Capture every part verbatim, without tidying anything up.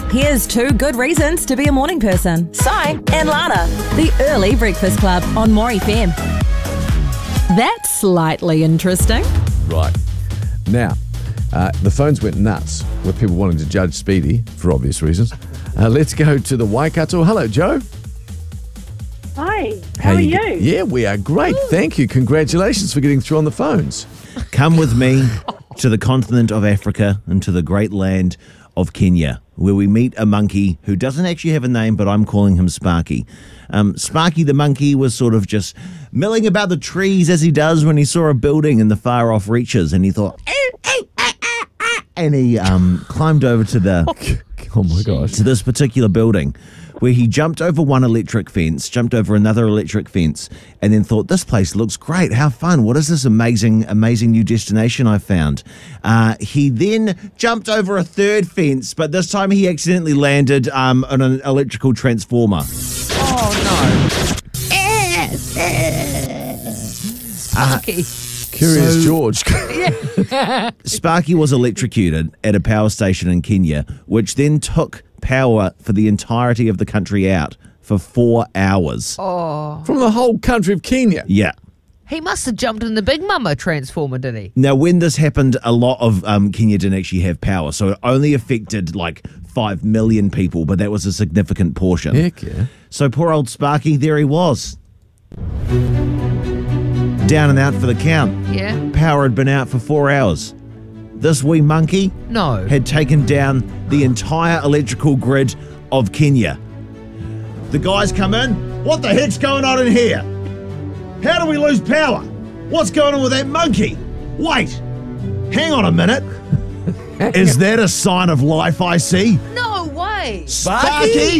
Here's two good reasons to be a morning person. Si and Lana. The Early Breakfast Club on More F M. That's slightly interesting. Right. Now, uh, the phones went nuts with people wanting to judge Speedy for obvious reasons. Uh, let's go to the Waikato. Hello, Joe. Hi. How, How are you? you? Yeah, we are great. Ooh. Thank you. Congratulations for getting through on the phones. Come with me to the continent of Africa and to the great land of Kenya, where we meet a monkey who doesn't actually have a name, but I'm calling him Sparky. Um, Sparky the monkey was sort of just milling about the trees as he does when he saw a building in the far off reaches, and he thought, and he um, climbed over to the oh my gosh to this particular building, where he jumped over one electric fence, jumped over another electric fence, and then thought, this place looks great. How fun. What is this amazing, amazing new destination I found? Uh, he then jumped over a third fence, but this time he accidentally landed um, on an electrical transformer. Oh, no. Sparky. Uh, Curious so, George. Sparky was electrocuted at a power station in Kenya, which then took power for the entirety of the country out for four hours. Oh. From the whole country of Kenya? Yeah. He must have jumped in the Big Mama transformer, did he? Now, when this happened, a lot of um, Kenya didn't actually have power, so it only affected like five million people, but that was a significant portion. Heck yeah. So poor old Sparky, there he was. Down and out for the count. Yeah. Power had been out for four hours. This wee monkey no. had taken down the entire electrical grid of Kenya. The guys come in. What the heck's going on in here? How do we lose power? What's going on with that monkey? Wait, hang on a minute. Is that a sign of life I see? No way. Sparky, Sparky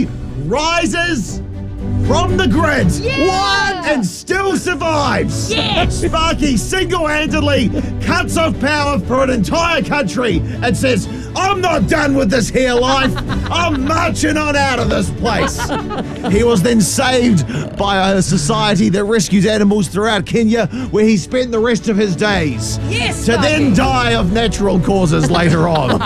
rises from the grid. Yeah. What? And still survives. Yes. Sparky single-handedly cuts off power for an entire country and says, I'm not done with this here life. I'm marching on out of this place. He was then saved by a society that rescues animals throughout Kenya, where he spent the rest of his days. Yes, to Sparky. then die of natural causes later on.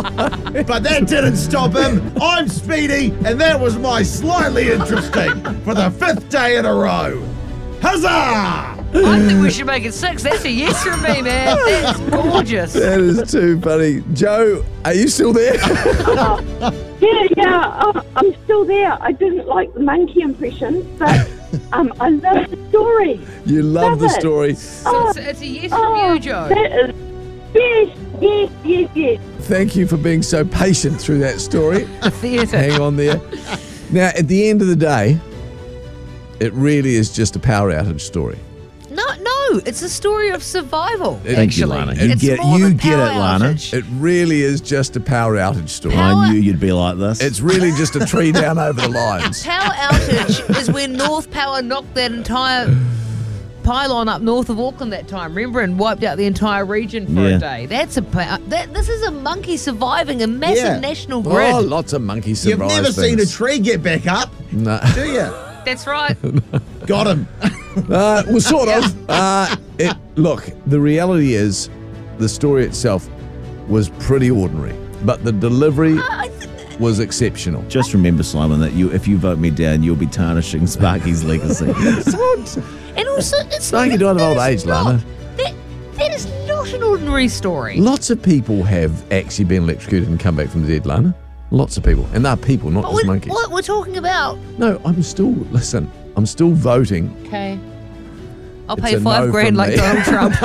But that didn't stop him. I'm Speedy, and that was my slightly interesting for the fifth day in a row. Huzzah! I think we should make it six. That's a yes from me, man. That's gorgeous. That is too funny. Joe, are you still there? uh, yeah, yeah, uh, I'm still there. I didn't like the monkey impression, but um, I love the story. You love, love the it. story. So Oh, it's, it's a yes oh, from you, Joe. That is, yes, yes, yes, yes. Thank you for being so patient through that story. Theatre. Hang on there. Now, at the end of the day, it really is just a power outage story. No, no, it's a story of survival. Thank actually. you, Lana. You It's get- more you than get power it, Lana. outage. It really is just a power outage story. Power- I knew you'd be like this. It's really just a tree down over the lines. Power outage is when North Power knocked that entire pylon up north of Auckland that time, remember, and wiped out the entire region for Yeah. a day. That's a power. That this is a monkey surviving a massive Yeah. national grid. Oh, lots of monkey You've surprise never seen a things. tree get back up, No. do you? That's right. Got him. Uh, well, sort of. Uh, it, look, the reality is the story itself was pretty ordinary, but the delivery was exceptional. Just remember, Simon, that you, if you vote me down, you'll be tarnishing Sparky's legacy. And also, it's Sparky died of old that age, is not- Lana. That, that is not an ordinary story. Lots of people have actually been electrocuted and come back from the dead, Lana. Lots of people. And they're people, not But just we- monkeys. what we're talking about. No, I'm still, listen, I'm still voting. Okay. I'll It's pay a five no grand from like me. Donald Trump.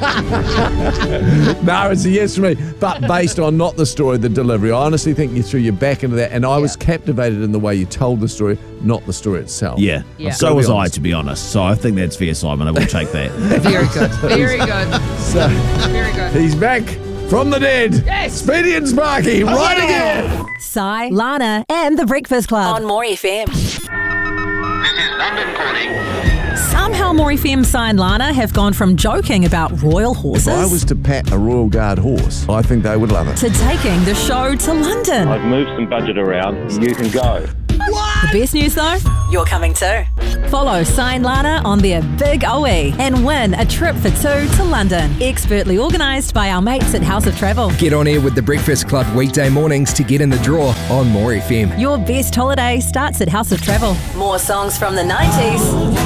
No, it's a yes from me. But based on not the story, the delivery, I honestly think you threw your back into that. And I was Yeah. captivated in the way you told the story, not the story itself. Yeah. Yeah. So Gotta be was I, honest. to be honest. So I think that's fair, Simon. I will take that. Very good. Very good. So Very good. he's back from the dead. Yes. Speedy and Sparky, right again. Si, Lana, and the Breakfast Club On More F M. This is London calling. Somehow More F M, Si and Lana have gone from joking about royal horses If I was to pat a Royal Guard horse, I think they would love it. to taking the show to London. I've moved some budget around. You can go. The best news though? You're coming too. Follow Si and Lana on their Big O E and win a trip for two to London. Expertly organised by our mates at House of Travel. Get on air with the Breakfast Club weekday mornings to get in the draw on More F M. Your best holiday starts at House of Travel. More songs from the nineties.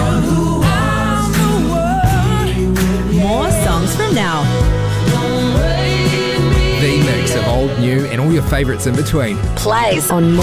More songs from now. The mix of old, new, and all your favourites in between. Plays on More.